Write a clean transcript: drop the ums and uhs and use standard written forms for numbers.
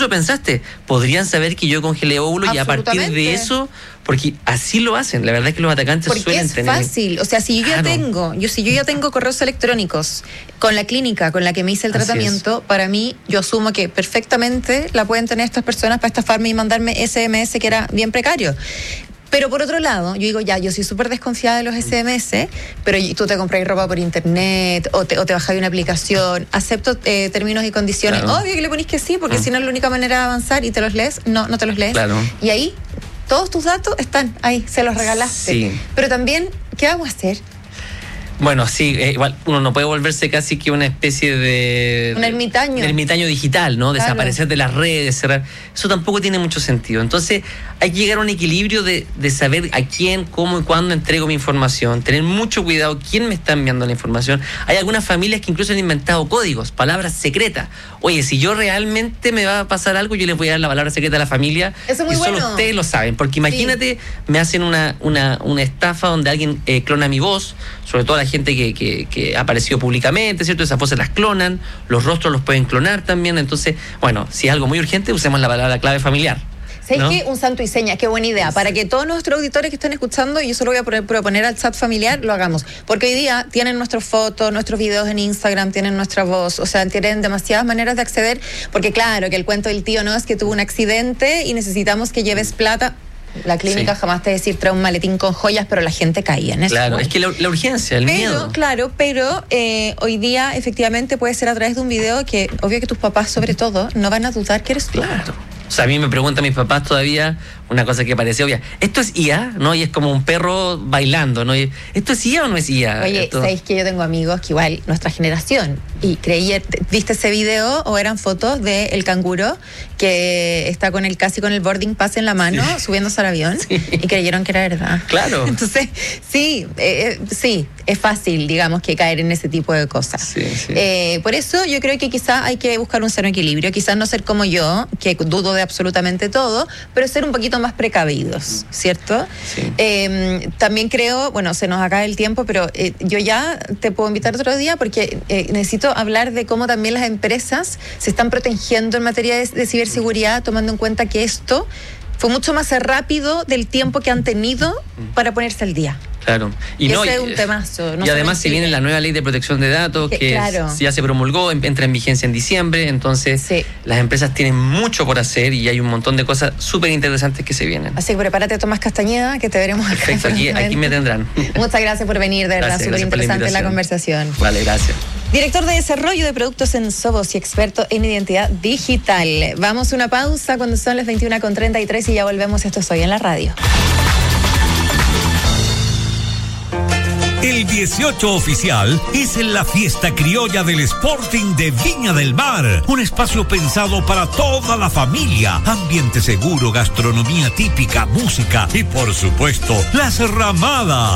incluso pensaste, podrían saber que yo congelé óvulos y a partir de eso, porque así lo hacen, la verdad es que los atacantes suelen tener. Porque es fácil, o sea, si yo ya tengo correos electrónicos con la clínica con la que me hice el tratamiento, para mí, yo asumo que perfectamente la pueden tener estas personas para estafarme y mandarme SMS que era bien precario. Pero por otro lado, yo digo, yo soy súper desconfiada de los SMS, pero tú te compras ropa por internet o te bajas una aplicación, acepto términos y condiciones, obvio que le ponís que sí, porque si no es la única manera de avanzar y te los lees, no te los lees. Claro. Y ahí, todos tus datos están ahí, se los regalaste. Sí. Pero también, ¿qué vamos a hacer? Bueno, sí, igual uno no puede volverse casi que una especie de... Un ermitaño. Un ermitaño digital, ¿no? Claro. Desaparecer de las redes, cerrar. Eso tampoco tiene mucho sentido. Entonces, hay que llegar a un equilibrio de saber a quién, cómo y cuándo entrego mi información. Tener mucho cuidado quién me está enviando la información. Hay algunas familias que incluso han inventado códigos, palabras secretas. Oye, si yo realmente me va a pasar algo, yo les voy a dar la palabra secreta a la familia. Eso es muy bueno. Solo ustedes lo saben. Porque imagínate, me hacen una estafa donde alguien clona mi voz, sobre todo la gente que ha aparecido públicamente, ¿cierto? Esas voces las clonan, los rostros los pueden clonar también. Entonces, bueno, si es algo muy urgente, usemos la palabra clave familiar. ¿Sabes qué? Un santo y seña, qué buena idea. Para que todos nuestros auditores que estén escuchando, y yo solo voy a proponer al chat familiar, lo hagamos. Porque hoy día tienen nuestras fotos, nuestros videos en Instagram, tienen nuestra voz, o sea, tienen demasiadas maneras de acceder, porque claro, que el cuento del tío no es que tuvo un accidente y necesitamos que lleves plata. La clínica jamás te decir trae un maletín con joyas, pero la gente caía en eso. Claro, es que la urgencia, el miedo. Claro, pero hoy día efectivamente puede ser a través de un video que, obvio que tus papás sobre todo, no van a dudar que eres tú. Claro. O sea, a mí me preguntan mis papás todavía una cosa que parece obvia. ¿Esto es IA? ¿No? Y es como un perro bailando, ¿no? Y, ¿esto es IA o no es IA? Oye, ¿sabéis que yo tengo amigos que igual, nuestra generación, y viste ese video o eran fotos del canguro que está casi con el boarding pass en la mano, subiéndose al avión, y creyeron que era verdad? Claro. Entonces, sí, es fácil, digamos, que caer en ese tipo de cosas. Por eso yo creo que quizás hay que buscar un sano equilibrio, quizás no ser como yo, que dudo de absolutamente todo, pero ser un poquito más precavidos, ¿cierto? Sí. También creo, bueno, se nos acaba el tiempo, pero yo ya te puedo invitar otro día porque necesito hablar de cómo también las empresas se están protegiendo en materia de ciberseguridad, tomando en cuenta que esto fue mucho más rápido del tiempo que han tenido para ponerse al día. Claro. Y ese es un temazo. Y además, si viene la nueva ley de protección de datos, que ya se promulgó, entra en vigencia en diciembre, entonces las empresas tienen mucho por hacer y hay un montón de cosas súper interesantes que se vienen. Así que prepárate, Tomás Castañeda, que te veremos acá. Perfecto, aquí me tendrán. Muchas gracias por venir, de verdad, súper interesante la conversación. Vale, gracias. Director de Desarrollo de Productos en Sovos y experto en identidad digital. Vamos a una pausa cuando son las 21:33 y ya volvemos. Esto es Hoy en la Radio. El 18 oficial es en la fiesta criolla del Sporting de Viña del Mar. Un espacio pensado para toda la familia. Ambiente seguro, gastronomía típica, música y por supuesto, las ramadas.